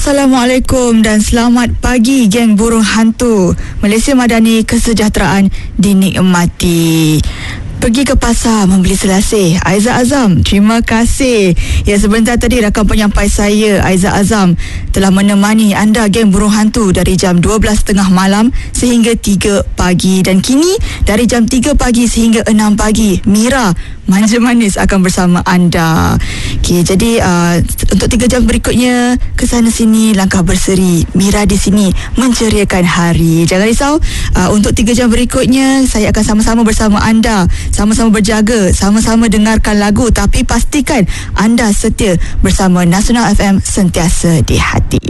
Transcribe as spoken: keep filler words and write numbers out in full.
Assalamualaikum dan selamat pagi geng burung hantu. Malaysia Madani, kesejahteraan dinikmati. Pergi ke pasar membeli selasih. Aizat Azam, terima kasih. Ya, sebentar tadi rakan penyampai saya Aizat Azam telah menemani anda geng burung hantu dari jam dua belas tiga puluh malam sehingga tiga pagi. Dan kini dari jam tiga pagi sehingga enam pagi Mira Manja Manis akan bersama anda. Okey, jadi uh, untuk tiga jam berikutnya ke sana sini langkah berseri. Mira di sini menceriakan hari. Jangan risau, uh, untuk tiga jam berikutnya saya akan sama-sama bersama anda, sama-sama berjaga, sama-sama dengarkan lagu, tapi pastikan anda setia bersama Nasional F M, sentiasa di hati.